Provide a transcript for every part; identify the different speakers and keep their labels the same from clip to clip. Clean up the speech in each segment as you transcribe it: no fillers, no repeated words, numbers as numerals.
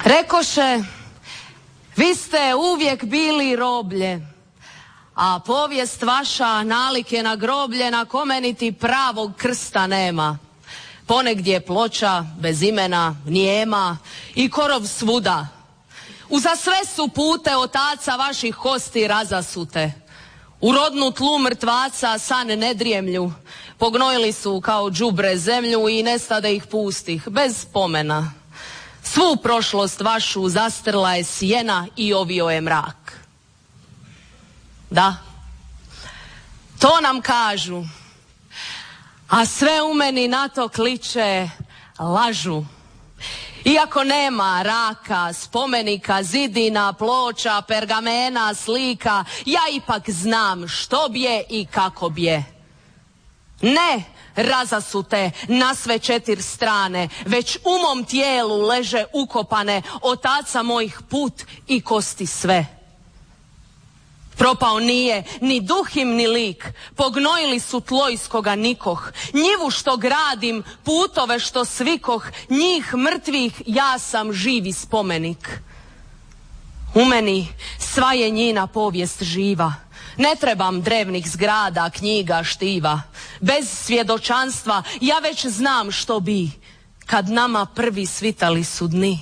Speaker 1: Rekoše, vi ste uvijek bili roblje, a povijest vaša nalik je na groblje na kome niti pravog krsta nema. Ponegdje ploča bez imena, nijema i korov svuda. Uza sve su pute otaca vaših kosti razasute. U rodnu tlu mrtvaca san ne drijemlju. Pognojili su kao đubre zemlju i nestade ih pustih, bez spomena. Svu prošlost vašu zastrla je sjena i ovio je mrak. Da, to nam kažu, a sve u meni na to kliče lažu. Iako nema raka, spomenika, zidina, ploča, pergamena, slika, ja ipak znam što bje i kako bje. Ne razasute na sve 4 strane, već u mom tijelu leže ukopane otaca mojih put i kosti sve. Propao nije ni duh im ni lik, pognojili su tlo iz koga nikoh, njivu što gradim, putove što svikoh, njih mrtvih ja sam živi spomenik. U meni sva je njina povijest živa, ne trebam drevnih zgrada, knjiga, štiva. Bez svjedočanstva ja već znam što bi, kad nama prvi svitali su dni.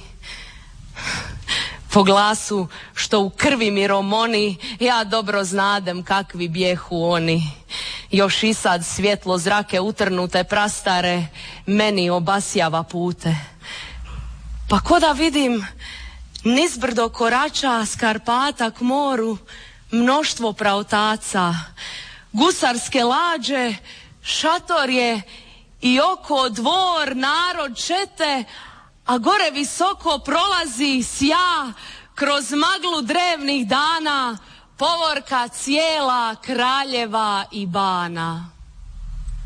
Speaker 1: Po glasu što u krvi mi romoni, ja dobro znadem kakvi bjehu oni. Još i sad svjetlo zrake utrnute prastare meni obasjava pute. Pa ko da vidim nizbrdo korača s Karpata k moru mnoštvo praotaca, gusarske lađe, šator je i oko dvor narod čete, a gore visoko prolazi sja kroz maglu drevnih dana, povorka cijela kraljeva i bana.